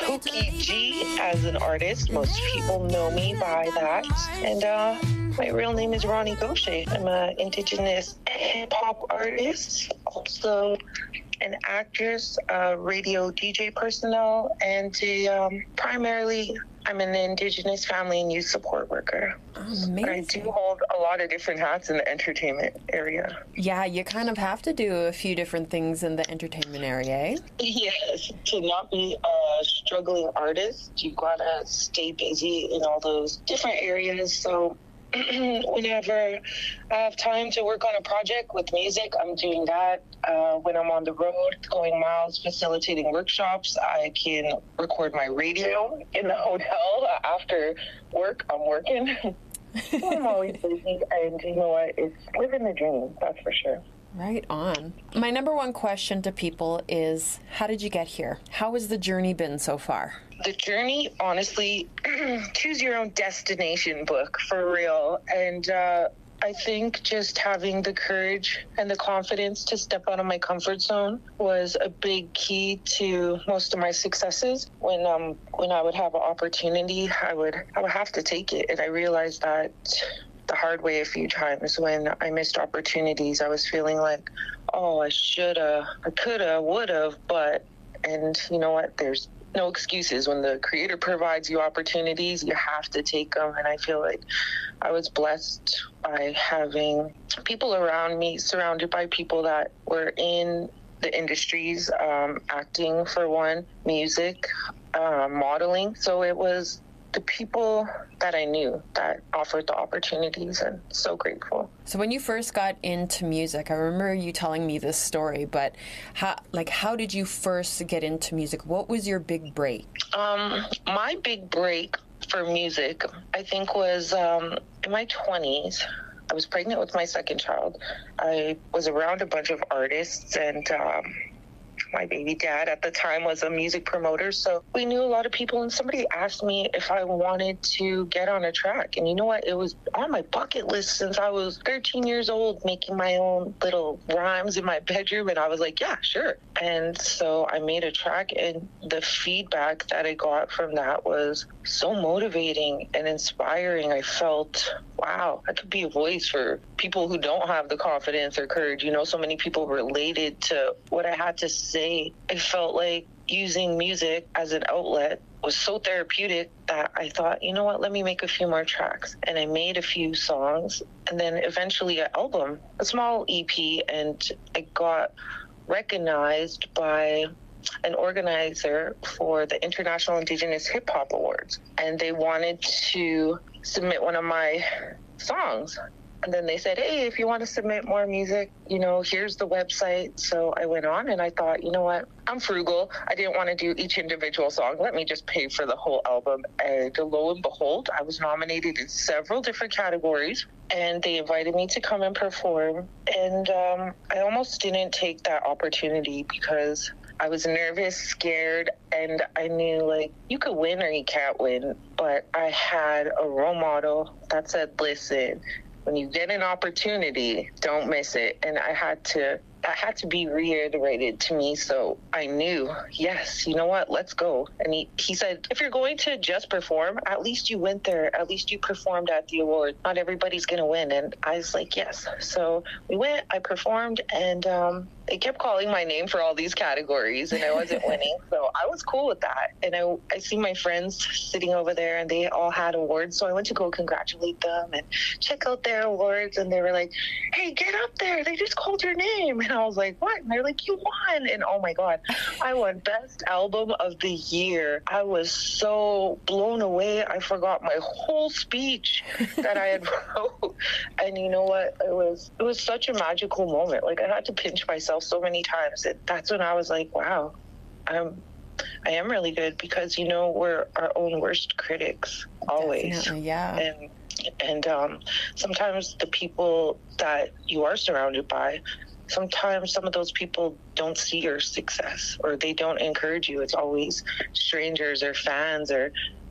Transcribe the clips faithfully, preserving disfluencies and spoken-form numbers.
Cookie G as an artist. Most people know me by that. And uh, my real name is Ronnie Gaucher. I'm an Indigenous hip-hop artist, also an actress, a radio D J personnel, and a, um, primarily I'm an Indigenous family and youth support worker. Amazing. But I do hold a lot of different hats in the entertainment area. Yeah, you kind of have to do a few different things in the entertainment area, eh? Yes, to not be a struggling artist, you gotta stay busy in all those different areas. So whenever I have time to work on a project with music, I'm doing that. Uh, when I'm on the road, going miles, facilitating workshops, I can record my radio in the hotel. After work, I'm working. So I'm always busy, and you know what? It's living the dream, that's for sure. Right on. My number one question to people is, how did you get here? How has the journey been so far? The journey, honestly, choose your own destination book, for real. And uh, I think just having the courage and the confidence to step out of my comfort zone was a big key to most of my successes. When um when I would have an opportunity, I would I would have to take it. And I realized that the hard way a few times when I missed opportunities. I was feeling like, oh, I shoulda, I coulda, woulda, but, and you know what, there's no excuses. When the Creator provides you opportunities, you have to take them. And I feel like I was blessed by having people around me, surrounded by people that were in the industries, um, acting for one, music, uh, modeling. So it was the people that I knew that offered the opportunities, and so grateful. So when you first got into music, I remember you telling me this story, but how, like, how did you first get into music? What was your big break? Um, my big break for music, I think, was um, in my twenties. I was pregnant with my second child. I was around a bunch of artists, and um, my baby dad at the time was a music promoter, so we knew a lot of people, and somebody asked me if I wanted to get on a track. And you know what? It was on my bucket list since I was thirteen years old, making my own little rhymes in my bedroom, and I was like, yeah, sure. And so I made a track, and the feedback that I got from that was so motivating and inspiring. I felt, wow, I could be a voice for people who don't have the confidence or courage. You know, so many people related to what I had to say. I felt like using music as an outlet was so therapeutic that I thought, you know what, let me make a few more tracks. And I made a few songs, and then eventually an album, a small E P, and I got recognized by an organizer for the International Indigenous Hip Hop Awards. And they wanted to submit one of my songs. And then they said, hey, if you want to submit more music, you know, here's the website. So I went on, and I thought, you know what, I'm frugal. I didn't want to do each individual song. Let me just pay for the whole album. And lo and behold, I was nominated in several different categories, and they invited me to come and perform. And um, I almost didn't take that opportunity because I was nervous, scared, and I knew, like, you could win or you can't win. But I had a role model that said, listen, when you get an opportunity, don't miss it. And I had to, I had to be reiterated to me. So I knew, yes, you know what, let's go. And he, he said, if you're going to just perform, at least you went there. At least you performed at the award. Not everybody's going to win. And I was like, yes. So we went, I performed, and um, they kept calling my name for all these categories, and I wasn't winning. So I was cool with that. And I, I see my friends sitting over there, and they all had awards. So I went to go congratulate them and check out their awards. And they were like, hey, get up there. They just called your name. And I was like, what? And they're like, you won. And oh my God, I won Best Album of the Year. I was so blown away. I forgot my whole speech that I had wrote. And you know what? It was, it was such a magical moment. Like, I had to pinch myself so many times. And that's when I was like, wow, I'm, I am really good, because, you know, we're our own worst critics always. Definitely, yeah. And, and um, sometimes the people that you are surrounded by, sometimes some of those people don't see your success, or they don't encourage you. It's always strangers or fans or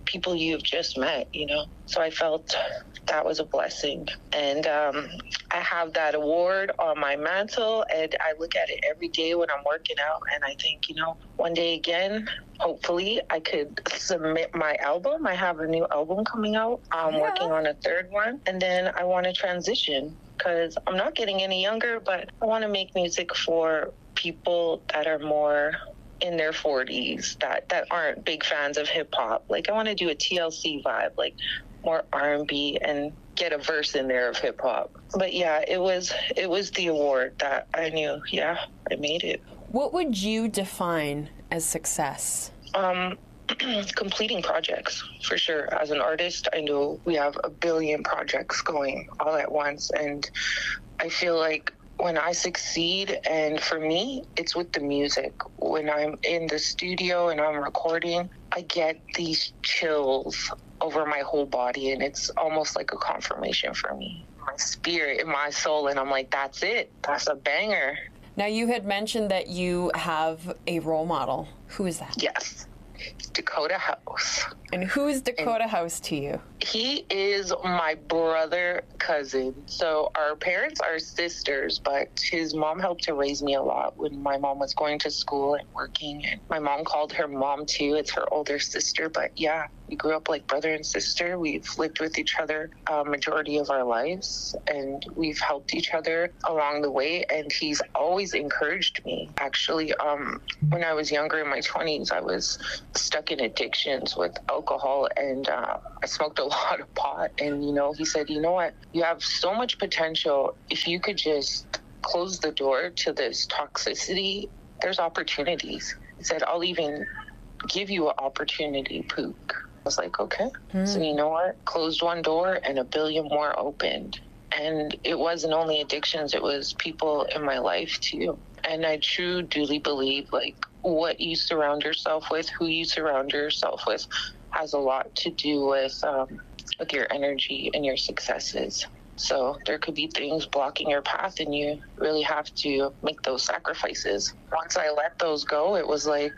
people you've just met, you know? So I felt that was a blessing. And um, I have that award on my mantle, and I look at it every day when I'm working out, and I think, you know, one day again, hopefully I could submit my album. I have a new album coming out. I'm yeah. working on a third one, and then I want to transition because I'm not getting any younger, but I want to make music for people that are more in their forties, that, that aren't big fans of hip hop. Like, I want to do a T L C vibe, like more R and B, and get a verse in there of hip hop. But yeah, it was it was the award that I knew, yeah, I made it. What would you define as success? Um, completing projects, for sure. As an artist, I know we have a billion projects going all at once, and I feel like when I succeed, and for me, it's with the music. When I'm in the studio and I'm recording, I get these chills over my whole body, and it's almost like a confirmation for me. My spirit and my soul, and I'm like, that's it. That's a banger. Now, you had mentioned that you have a role model. Who is that? Yes. Dakota House. And who is Dakota and House to you? He is my brother cousin. So our parents are sisters, but his mom helped to raise me a lot when my mom was going to school and working. And my mom called her mom too. It's her older sister. But yeah, we grew up like brother and sister. We've lived with each other a majority of our lives, and we've helped each other along the way. And he's always encouraged me. Actually, um, when I was younger, in my twenties, I was stuck in addictions with alcohol, and uh, I smoked a lot of pot. And, you know, he said, you know what, you have so much potential. If you could just close the door to this toxicity, there's opportunities. He said, I'll even give you an opportunity, Pook. I was like, okay. Hmm. So you know what, closed one door and a billion more opened. And it wasn't only addictions, it was people in my life too. And I truly, duly believe, like, what you surround yourself with, who you surround yourself with, has a lot to do with um, with your energy and your successes. So there could be things blocking your path, and you really have to make those sacrifices. Once I let those go, it was like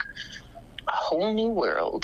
a whole new world.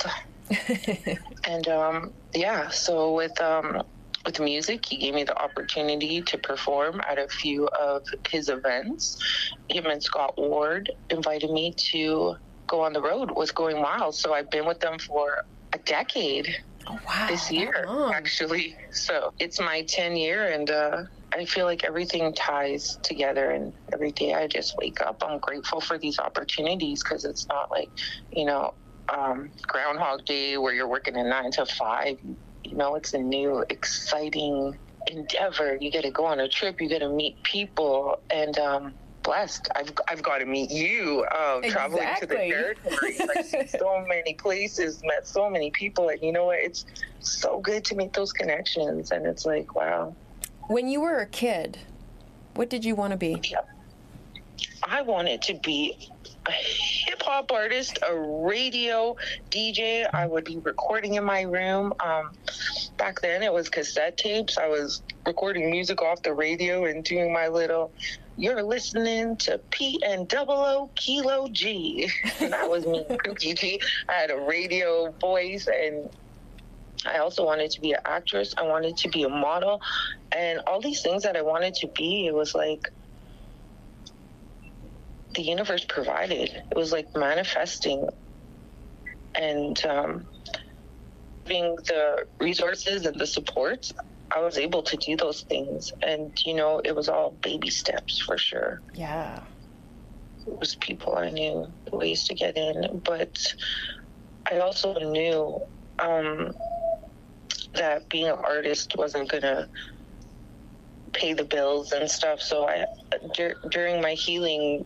And um, yeah, so with um, with music, he gave me the opportunity to perform at a few of his events. Him and Scott Ward invited me to go on the road with Going Wild. So I've been with them for a decade. Oh, wow. This year, actually. So it's my ten year, and uh, I feel like everything ties together, and every day I just wake up, I'm grateful for these opportunities, because it's not like, you know, um, Groundhog Day where you're working a nine to five. You know, it's a new, exciting endeavor. You get to go on a trip, you get to meet people, and um, blessed. I've I've got to meet you, um, exactly. Traveling to the territories. I've seen so many places, met so many people, and you know what? It's so good to make those connections, and it's like, wow. When you were a kid, what did you want to be? Yeah. I wanted to be a hip-hop artist, a radio D J. I would be recording in my room. Um, back then, it was cassette tapes. I was recording music off the radio and doing my little, you're listening to P and double O Kilo G. And that was me, Pookie G. I had a radio voice, and I also wanted to be an actress. I wanted to be a model. And all these things that I wanted to be, it was like the universe provided. It was like manifesting, and um, having the resources and the support, I was able to do those things. And, you know, it was all baby steps for sure. Yeah. It was people I knew, ways to get in. But I also knew um, that being an artist wasn't going to pay the bills and stuff. So I, dur- during my healing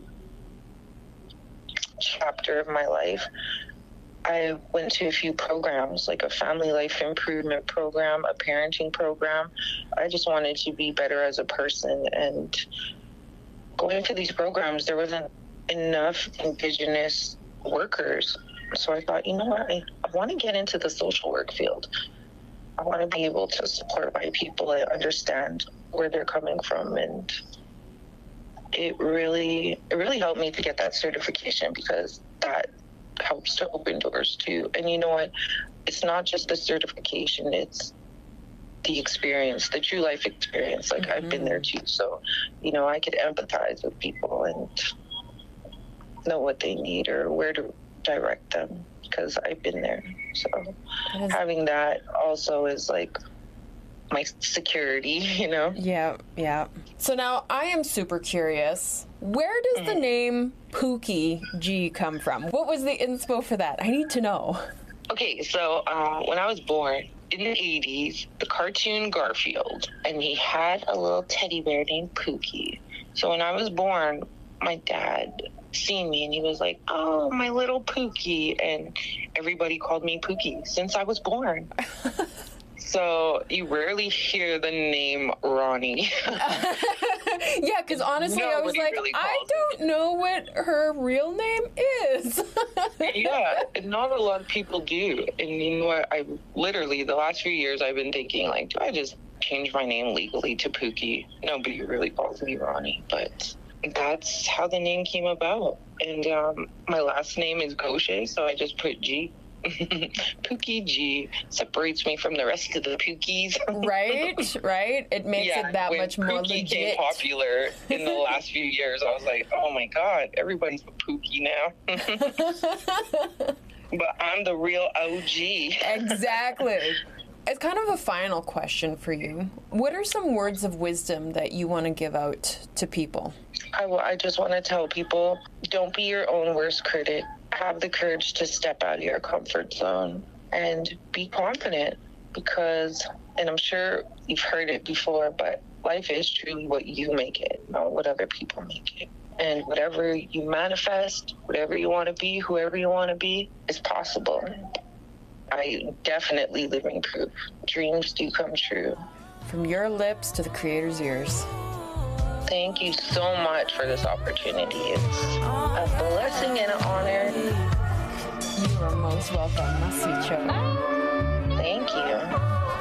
chapter of my life, I went to a few programs, like a family life improvement program, a parenting program. I just wanted to be better as a person. And going to these programs, there wasn't enough Indigenous workers. So I thought, you know what, I, I want to get into the social work field. I want to be able to support my people and understand where they're coming from. And it really, it really helped me to get that certification, because that helps to open doors too. And you know what? it's not just the certification, it's the experience, the true life experience. Like, mm-hmm. I've been there too. So, you know, I could empathize with people and know what they need or where to direct them, because I've been there. So that is- having that also is like my security, you know? Yeah, yeah. So now I am super curious. Where does mm-hmm. the name Pookie G come from? What was the inspo for that? I need to know. Okay, so uh, when I was born in the eighties, the cartoon Garfield, and he had a little teddy bear named Pookie. So when I was born, my dad seen me and he was like, "Oh, my little Pookie," and everybody called me Pookie since I was born. So you rarely hear the name Ronnie. Yeah, because honestly, Nobody I was like, really I don't me. know what her real name is. Yeah, and not a lot of people do. And you know what? I literally, the last few years, I've been thinking, like, do I just change my name legally to Pookie? Nobody really calls me Ronnie, but that's how the name came about. And um, my last name is Gaucher, so I just put G. Pookie G separates me from the rest of the Pookies. Right, right. It makes yeah, it that when much more Pookie legit. Became popular in the last few years. I was like, oh my god, everybody's a Pookie now. But I'm the real O G. Exactly. It's kind of a final question for you. What are some words of wisdom that you want to give out to people? I, I just want to tell people, don't be your own worst critic. Have the courage to step out of your comfort zone and be confident, because, and I'm sure you've heard it before, but life is truly what you make it, not what other people make it. And whatever you manifest, whatever you want to be, whoever you want to be, is possible. I definitely living proof. Dreams do come true. From your lips to the creator's ears. Thank you so much for this opportunity. It's a blessing and an honor. You are most welcome. Merci, Cho.